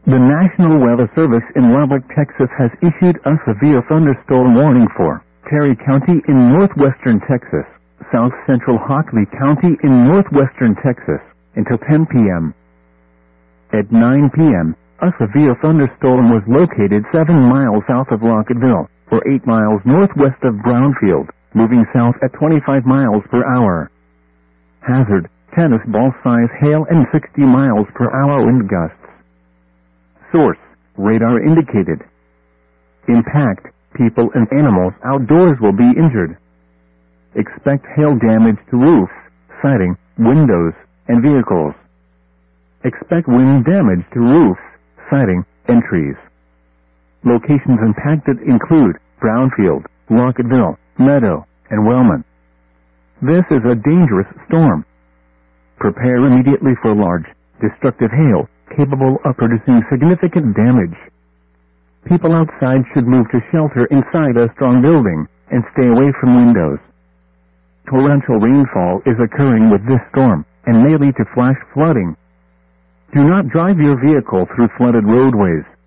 The National Weather Service in Lubbock, Texas has issued a severe thunderstorm warning for Terry County in northwestern Texas, South Central Hockley County in northwestern Texas, until 10 p.m. At 9 p.m., a severe thunderstorm was located 7 miles south of Rockettville, or 8 miles northwest of Brownfield, moving south at 25 miles per hour. Hazard, tennis ball size hail and 60 miles per hour wind gusts. Source, radar indicated. Impact, people and animals outdoors will be injured. Expect hail damage to roofs, siding, windows, and vehicles. Expect wind damage to roofs, siding, and trees. Locations impacted include Brownfield, Rockettville, Meadow, and Wellman. This is a dangerous storm. Prepare immediately for large, destructive hail capable of producing significant damage. People outside should move to shelter inside a strong building and stay away from windows. Torrential rainfall is occurring with this storm and may lead to flash flooding. Do not drive your vehicle through flooded roadways.